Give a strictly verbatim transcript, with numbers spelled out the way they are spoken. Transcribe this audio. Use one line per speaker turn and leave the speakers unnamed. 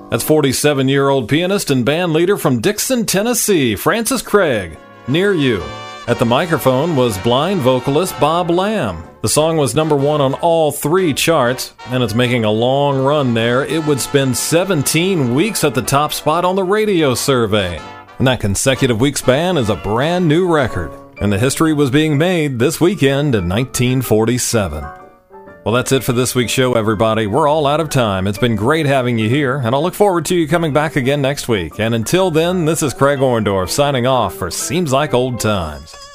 That's forty-seven-year-old pianist and band leader from Dixon, Tennessee, Francis Craig, Near You. At the microphone was blind vocalist Bob Lamb. The song was number one on all three charts, and it's making a long run there. It would spend seventeen weeks at the top spot on the radio survey. And that consecutive week span is a brand new record. And the history was being made this weekend in nineteen forty-seven. Well, that's it for this week's show, everybody. We're all out of time. It's been great having you here, and I'll look forward to you coming back again next week. And until then, this is Craig Orndorff signing off for Seems Like Old Times.